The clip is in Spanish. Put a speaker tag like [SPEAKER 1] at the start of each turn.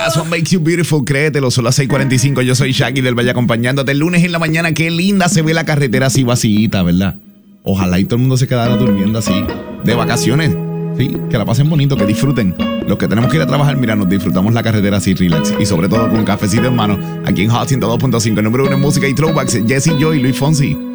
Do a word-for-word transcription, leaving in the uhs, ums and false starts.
[SPEAKER 1] That's what makes you beautiful, créetelo, son las seis cuarenta y cinco. Yo soy Shaggy del Valle acompañándote el lunes en la mañana. Qué linda se ve la carretera así vacíita, ¿verdad? Ojalá y todo el mundo se quedara durmiendo así, de vacaciones. Sí, que la pasen bonito, que disfruten. Los que tenemos que ir a trabajar, mira, nos disfrutamos la carretera así, relax. Y sobre todo con cafecito en mano, aquí en Hot ciento dos punto cinco, número uno en música y throwbacks, Jesse Joy y Luis Fonsi.